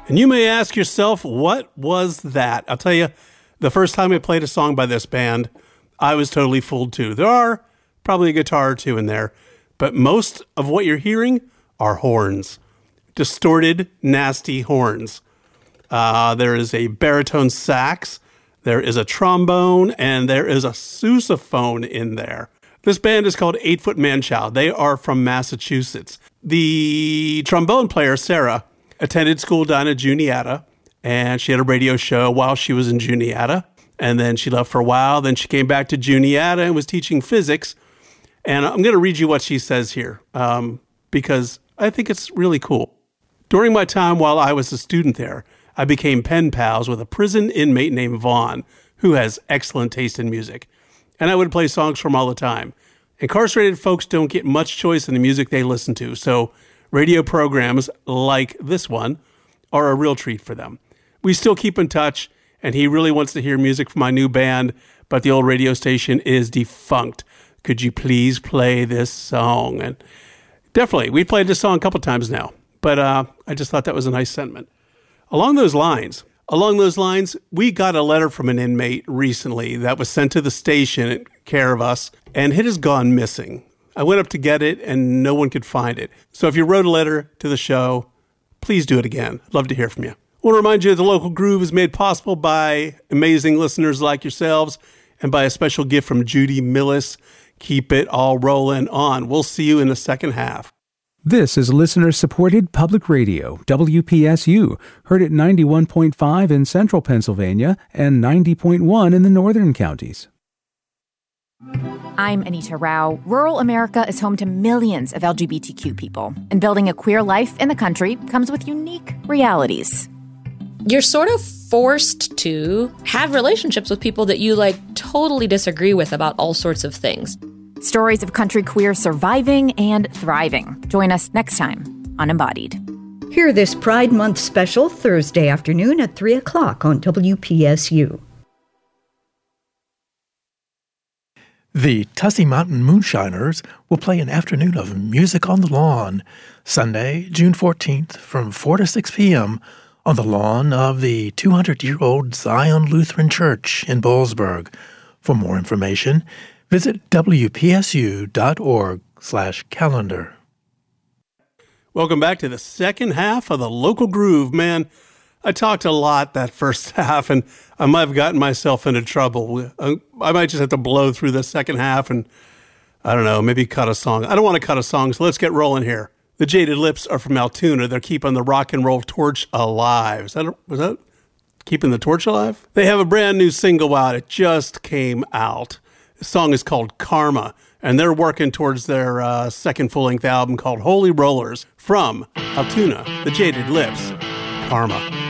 And you may ask yourself, what was that? I'll tell you, the first time I played a song by this band, I was totally fooled too. There are probably a guitar or two in there, but most of what you're hearing are horns. Distorted, nasty horns. There is a baritone sax, there is a trombone, and there is a sousaphone in there. This band is called 8 Foot Manchow. They are from Massachusetts. The trombone player, Sarah, attended school down at Juniata, and she had a radio show while she was in Juniata. And then she left for a while. Then she came back to Juniata and was teaching physics. And I'm going to read you what she says here because I think it's really cool. During my time while I was a student there, I became pen pals with a prison inmate named Vaughn, who has excellent taste in music. And I would play songs for him all the time. Incarcerated folks don't get much choice in the music they listen to, so radio programs like this one are a real treat for them. We still keep in touch, and he really wants to hear music from my new band, but the old radio station is defunct. Could you please play this song? And definitely, we played this song a couple times now, but I just thought that was a nice sentiment. Along those lines, we got a letter from an inmate recently that was sent to the station in care of us, and it has gone missing. I went up to get it, and no one could find it. So if you wrote a letter to the show, please do it again. I'd love to hear from you. I want to remind you that the Local Groove is made possible by amazing listeners like yourselves and by a special gift from Judy Millis. Keep it all rolling on. We'll see you in the second half. This is listener-supported public radio, WPSU, heard at 91.5 in central Pennsylvania and 90.1 in the northern counties. I'm Anita Rao. Rural America is home to millions of LGBTQ people, and building a queer life in the country comes with unique realities. You're sort of forced to have relationships with people that you, totally disagree with about all sorts of things. Stories of country queer surviving and thriving. Join us next time on Embodied. Hear this Pride Month special Thursday afternoon at 3 o'clock on WPSU. The Tussey Mountain Moonshiners will play an afternoon of music on the lawn, Sunday, June 14th from 4 to 6 p.m. on the lawn of the 200-year-old Zion Lutheran Church in Boalsburg. For more information, visit wpsu.org/calendar. Welcome back to the second half of the Local Groove. Man, I talked a lot that first half, and I might have gotten myself into trouble. I might just have to blow through the second half and, I don't know, maybe cut a song. I don't want to cut a song, so let's get rolling here. The Jaded Lips are from Altoona. They're keeping the rock and roll torch alive. Was that keeping the torch alive? They have a brand new single out. It just came out. The song is called Karma, and they're working towards their second full-length album called Holy Rollers. From Altoona, The Jaded Lips, Karma.